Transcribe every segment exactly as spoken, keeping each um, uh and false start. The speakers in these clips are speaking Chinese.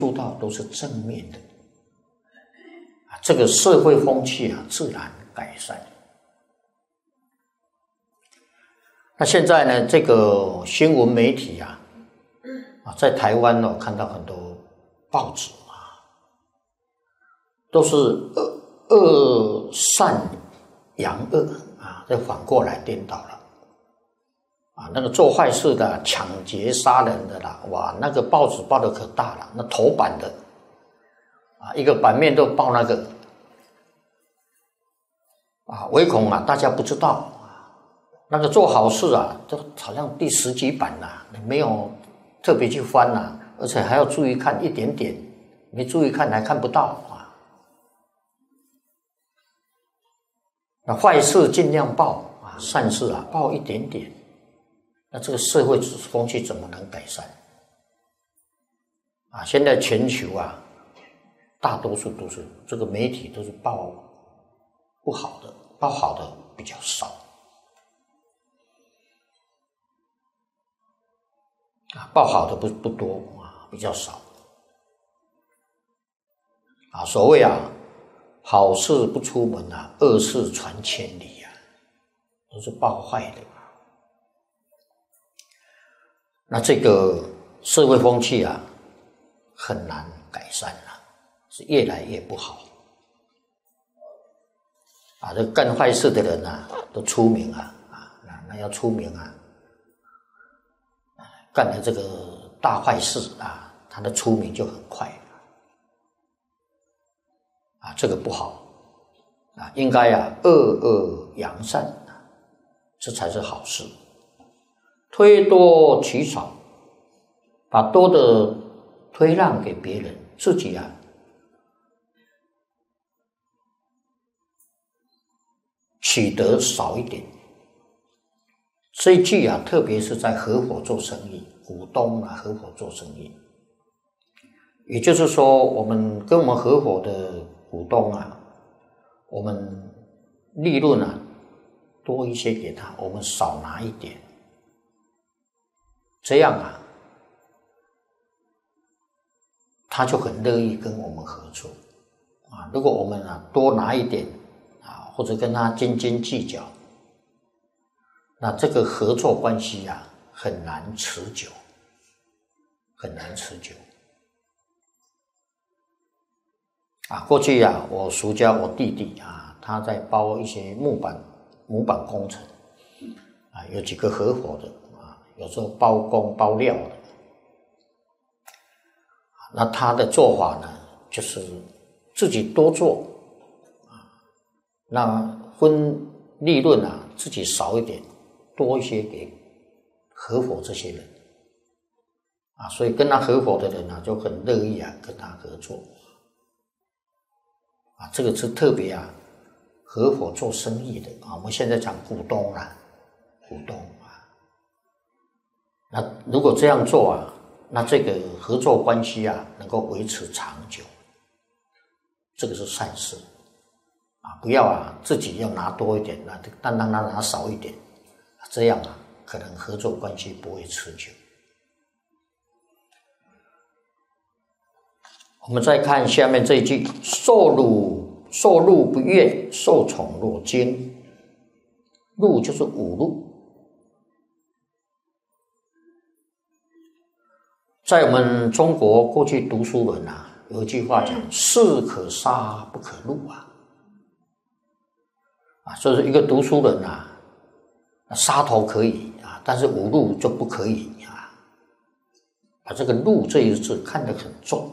触到都是正面的，这个社会风气啊自然改善。那现在呢，这个新闻媒体啊，啊，在台湾呢，看到很多报纸啊，都是恶恶善扬恶啊，这反过来颠倒了啊。那个做坏事的、抢劫杀人的啦，哇，那个报纸报的可大了，那头版的啊，一个版面都报那个啊，唯恐啊大家不知道。那个做好事啊，都好像第十几版呐、啊，没有特别去翻呐、啊，而且还要注意看一点点，没注意看还看不到啊。那坏事尽量报啊，善事啊报一点点，那这个社会风气怎么能改善？啊，现在全球啊，大多数都是这个媒体都是报不好的，报好的比较少。啊，报好的不不多啊，比较少。啊，所谓啊，好事不出门啊，恶事传千里啊，都是报坏的。那这个社会风气啊，很难改善了，是越来越不好。啊，这干坏事的人啊，都出名啊，啊，那要出名啊。干了这个大坏事啊，他的出名就很快啊，这个不好啊，应该啊恶恶扬善啊，这才是好事。推多取少，把多的推让给别人，自己啊取得少一点。这一句啊，特别是在合伙做生意，股东啊合伙做生意，也就是说，我们跟我们合伙的股东啊，我们利润啊多一些给他，我们少拿一点，这样啊，他就很乐意跟我们合作啊。如果我们啊多拿一点啊，或者跟他斤斤计较，那这个合作关系啊，很难持久，很难持久。啊，过去啊，我叔家我弟弟啊，他在包一些木板木板工程，啊，有几个合伙的啊，有时候包工包料的。那他的做法呢，就是自己多做，啊，那分利润啊，自己少一点。多一些给合伙这些人啊，所以跟他合伙的人啊就很乐意啊跟他合作啊，这个是特别啊合伙做生意的啊。我们现在讲股东啊，股东啊，那如果这样做啊，那这个合作关系啊能够维持长久，这个是善事啊，不要啊自己要拿多一点，那但让他拿少一点。这样啊，可能合作关系不会持久。我们再看下面这一句：受辱受禄不怨，受宠若惊。禄就是侮辱。在我们中国过去读书人啊，有一句话讲：士可杀不可辱啊。啊，所以说一个读书人啊。杀头可以啊，但是侮辱就不可以啊。把这个辱这一字看得很重。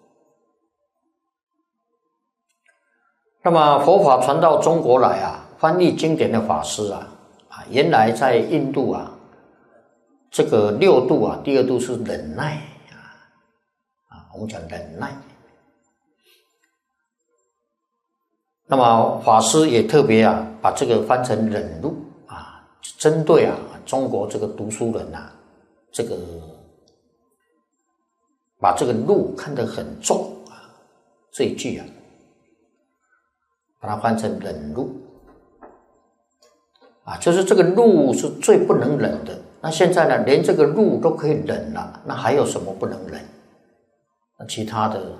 那么佛法传到中国来啊，翻译经典的法师啊，啊，原来在印度啊，这个六度啊，第二度是忍耐啊，啊，我们讲忍耐。那么法师也特别啊，把这个翻成忍辱。针对啊中国这个读书人啊，这个把这个怒看得很重啊，这一句啊，把它翻成忍辱啊，就是这个怒是最不能忍的。那现在呢，连这个怒都可以忍了，那还有什么不能忍？ 其他的